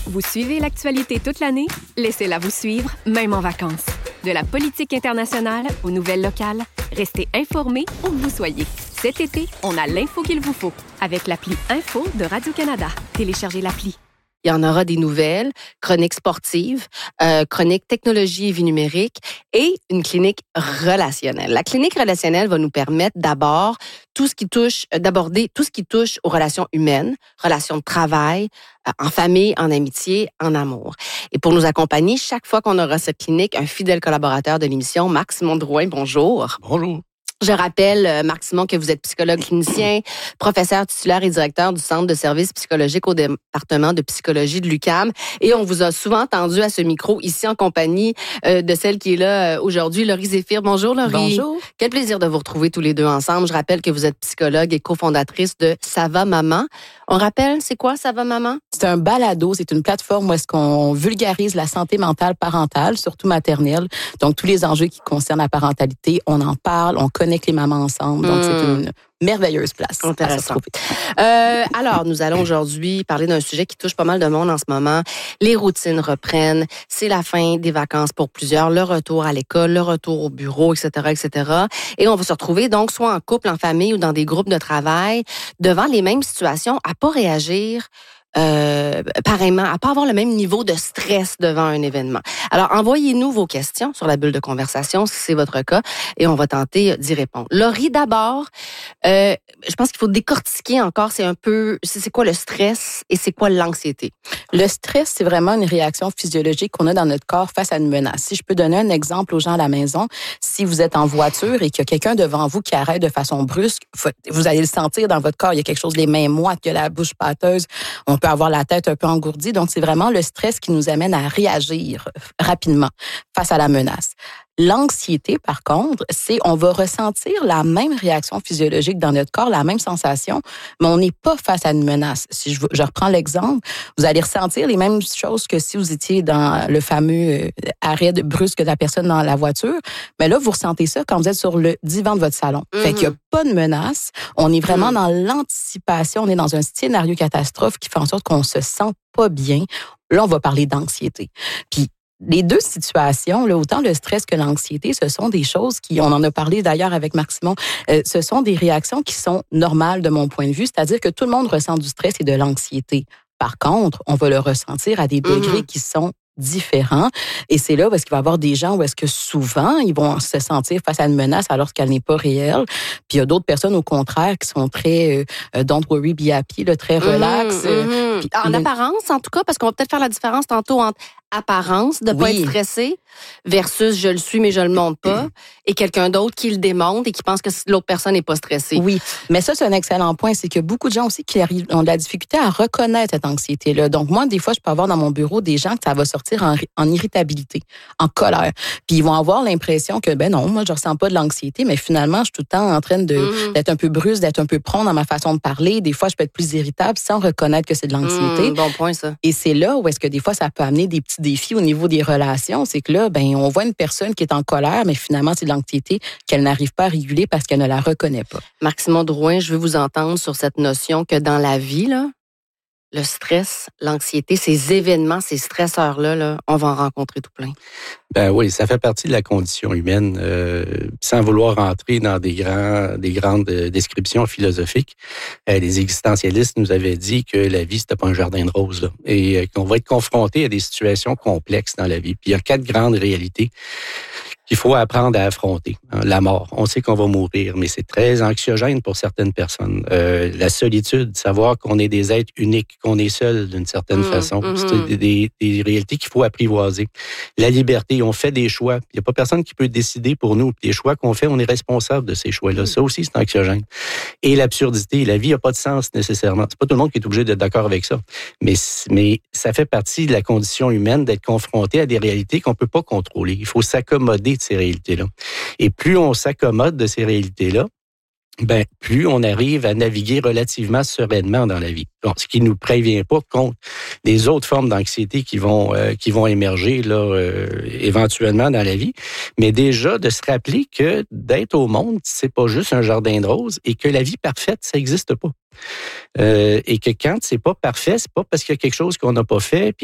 Vous suivez l'actualité toute l'année? Laissez-la vous suivre, même en vacances. De la politique internationale aux nouvelles locales, restez informés où que vous soyez. Cet été, on a l'info qu'il vous faut avec l'appli Info de Radio-Canada. Téléchargez l'appli. Il y en aura des nouvelles, chroniques sportives, chroniques technologie et vie numérique et une clinique relationnelle. La clinique relationnelle va nous permettre d'aborder tout ce qui touche aux relations humaines, relations de travail, en famille, en amitié, en amour. Et pour nous accompagner, chaque fois qu'on aura cette clinique, un fidèle collaborateur de l'émission, Marc-Simon Drouin, bonjour. Bonjour. Je rappelle, Marc-Simon, que vous êtes psychologue clinicien, professeur titulaire et directeur du Centre de services psychologiques au département de psychologie de l'UQAM. Et on vous a souvent entendu à ce micro, ici en compagnie de celle qui est là aujourd'hui, Laurie Zéphir. Bonjour, Laurie. Bonjour. Quel plaisir de vous retrouver tous les deux ensemble. Je rappelle que vous êtes psychologue et cofondatrice de Ça va maman. On rappelle, c'est quoi Ça va maman? C'est un balado, c'est une plateforme où est-ce qu'on vulgarise la santé mentale parentale, surtout maternelle. Donc, tous les enjeux qui concernent la parentalité, on en parle, on connecte les mamans ensemble. Donc, c'est une merveilleuse place. Intéressant. Alors, nous allons aujourd'hui parler d'un sujet qui touche pas mal de monde en ce moment. Les routines reprennent. C'est la fin des vacances pour plusieurs. Le retour à l'école, le retour au bureau, etc., etc. Et on va se retrouver donc soit en couple, en famille ou dans des groupes de travail devant les mêmes situations, à pas réagir pareillement, à pas avoir le même niveau de stress devant un événement. Alors, envoyez-nous vos questions sur la bulle de conversation, si c'est votre cas, et on va tenter d'y répondre. Laurie, d'abord, je pense qu'il faut décortiquer encore, c'est quoi le stress et c'est quoi l'anxiété? Le stress, c'est vraiment une réaction physiologique qu'on a dans notre corps face à une menace. Si je peux donner un exemple aux gens à la maison, si vous êtes en voiture et qu'il y a quelqu'un devant vous qui arrête de façon brusque, vous allez le sentir dans votre corps, il y a quelque chose, les mains moites, il y a la bouche pâteuse, on peut avoir la tête un peu engourdie. Donc, c'est vraiment le stress qui nous amène à réagir rapidement face à la menace. L'anxiété, par contre, c'est on va ressentir la même réaction physiologique dans notre corps, la même sensation, mais on n'est pas face à une menace. Si je reprends l'exemple, vous allez ressentir les mêmes choses que si vous étiez dans le fameux arrêt brusque de la personne dans la voiture, mais là, vous ressentez ça quand vous êtes sur le divan de votre salon. Fait qu'il n'y a pas de menace, on est vraiment dans l'anticipation, on est dans un scénario catastrophe qui fait en sorte qu'on se sent pas bien. Là, on va parler d'anxiété. Puis, les deux situations, là, autant le stress que l'anxiété, ce sont des choses qui, on en a parlé d'ailleurs avec Marc-Simon, ce sont des réactions qui sont normales de mon point de vue, c'est-à-dire que tout le monde ressent du stress et de l'anxiété. Par contre, on va le ressentir à des degrés qui sont différents. Et c'est là où est-ce qu'il va y avoir des gens où est-ce que souvent, ils vont se sentir face à une menace alors qu'elle n'est pas réelle. Puis il y a d'autres personnes, au contraire, qui sont très don't worry, be happy, là, très relax. Puis, en apparence, en tout cas, parce qu'on va peut-être faire la différence tantôt entre apparence, de pas être stressé, versus je le suis, mais je le montre pas, et quelqu'un d'autre qui le démontre et qui pense que l'autre personne n'est pas stressée. Oui, mais ça, c'est un excellent point. C'est que beaucoup de gens aussi qui ont de la difficulté à reconnaître cette anxiété-là. Donc, moi, des fois, je peux avoir dans mon bureau des gens que ça va sortir en irritabilité, en colère. Puis, ils vont avoir l'impression que, ben non, moi, je ressens pas de l'anxiété, mais finalement, je suis tout le temps en train d'être un peu brusque, d'être un peu prompt dans ma façon de parler. Des fois, je peux être plus irritable sans reconnaître que c'est de l'anxiété. Bon point, ça. Et c'est là où est-ce que des fois, ça peut amener des petits défis au niveau des relations. C'est que là, ben, on voit une personne qui est en colère, mais finalement, c'est de l'anxiété qu'elle n'arrive pas à réguler parce qu'elle ne la reconnaît pas. Marc-Simon Drouin, je veux vous entendre sur cette notion que dans la vie, là, le stress, l'anxiété, ces événements, ces stresseurs-là, là, on va en rencontrer tout plein. Ben oui, ça fait partie de la condition humaine, sans vouloir rentrer dans des grandes descriptions philosophiques. Les existentialistes nous avaient dit que la vie, c'était pas un jardin de roses, là, et qu'on va être confronté à des situations complexes dans la vie. Puis il y a 4 grandes réalités qu'il faut apprendre à affronter. La mort, on sait qu'on va mourir, mais c'est très anxiogène pour certaines personnes. La solitude, savoir qu'on est des êtres uniques, qu'on est seul d'une certaine façon. C'est des réalités qu'il faut apprivoiser. La liberté, on fait des choix. Il n'y a pas personne qui peut décider pour nous. Les choix qu'on fait, on est responsable de ces choix-là. Ça aussi, c'est anxiogène. Et l'absurdité, la vie n'a pas de sens nécessairement. C'est pas tout le monde qui est obligé d'être d'accord avec ça. Mais ça fait partie de la condition humaine d'être confronté à des réalités qu'on peut pas contrôler. Il faut s'accommoder de ces réalités-là. Et plus on s'accommode de ces réalités-là, ben plus on arrive à naviguer relativement sereinement dans la vie. Donc, ce qui nous prévient pas contre les autres formes d'anxiété qui vont émerger là éventuellement dans la vie, mais déjà de se rappeler que d'être au monde, c'est pas juste un jardin de roses et que la vie parfaite, ça existe pas. Et que quand c'est pas parfait, c'est pas parce qu'il y a quelque chose qu'on n'a pas fait, puis